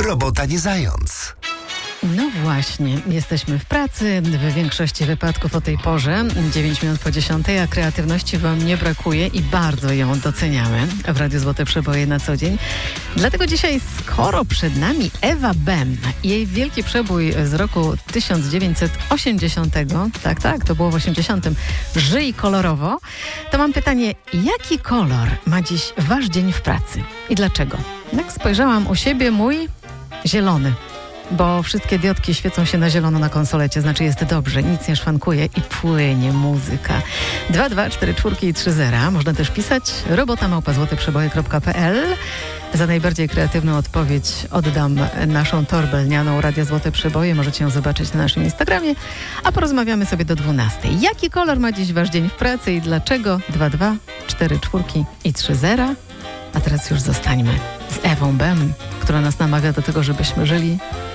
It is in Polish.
Robota nie zając. No właśnie, jesteśmy w pracy, w większości wypadków o tej porze, 9 minut po 10, a kreatywności Wam nie brakuje i bardzo ją doceniamy w Radiu Złote Przeboje na co dzień. Dlatego dzisiaj, skoro przed nami Ewa Bem, jej wielki przebój z roku 1980, tak, to było w 80, Żyj kolorowo, to mam pytanie, jaki kolor ma dziś Wasz dzień w pracy i dlaczego? Jak spojrzałam u siebie, mój zielony. Bo wszystkie diodki świecą się na zielono na konsolecie, znaczy jest dobrze, nic nie szwankuje i płynie muzyka. 224 można też pisać robota@złoteprzeboje.pl. Za najbardziej kreatywną odpowiedź oddam naszą torbę lnianą Radia Złote Przeboje. Możecie ją zobaczyć na naszym Instagramie, a porozmawiamy sobie do 12. Jaki kolor ma dziś Wasz dzień w pracy i dlaczego? 224 A teraz już zostańmy z Ewą Bem, która nas namawia do tego, żebyśmy żyli